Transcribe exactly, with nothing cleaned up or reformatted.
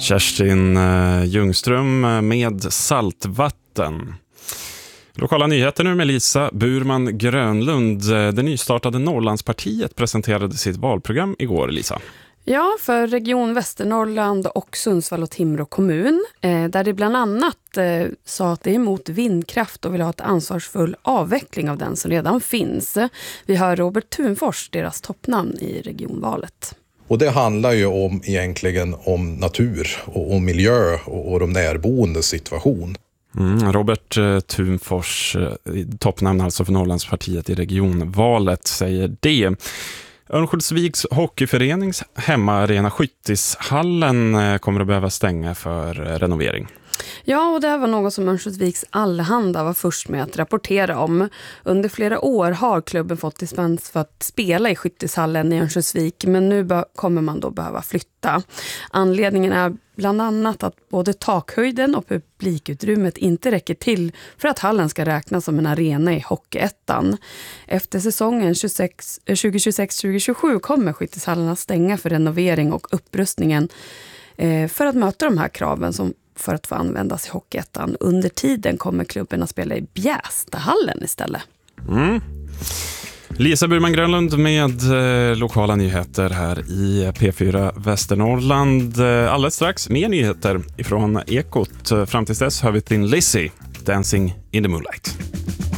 Kerstin Ljungström med Saltvatten. Lokala nyheter nu med Lisa Burman Grönlund. Det nystartade Norrlandspartiet presenterade sitt valprogram igår, Lisa. Ja, för Region Västernorrland och Sundsvall och Timrå kommun, eh, där det bland annat eh, sa att det är emot vindkraft och vill ha ett ansvarsfull avveckling av den som redan finns. Vi hör Robert Thunfors, deras toppnamn i regionvalet. Och det handlar ju om egentligen om natur och om miljö och, och de närboendes situation. Mm, Robert eh, Thunfors, eh, toppnamn alltså för Norrlandspartiet i regionvalet, säger det. Örnsköldsviks hockeyförenings hemmaarena Skyttishallen kommer att behöva stänga för renovering. Ja, och det var något som Örnsköldsviks Allehanda var först med att rapportera om. Under flera år har klubben fått dispens för att spela i Skyttishallen i Örnsköldsvik, men nu be- kommer man då behöva flytta. Anledningen är bland annat att både takhöjden och publikutrymmet inte räcker till för att hallen ska räknas som en arena i Hockeyettan. Efter säsongen tjugo tjugosex tjugo tjugosju kommer Skyttishallen att stänga för renovering och upprustningen eh, för att möta de här kraven som för att få användas i Hockeyettan. Under tiden kommer klubben att spela i Bjästahallen istället. Mm. Lisa Burman Grönlund med eh, lokala nyheter här i P fyra Västernorrland. Eh, alldeles strax mer nyheter ifrån Ekot. Fram tills dess hör vi till Lizzie, Dancing in the Moonlight.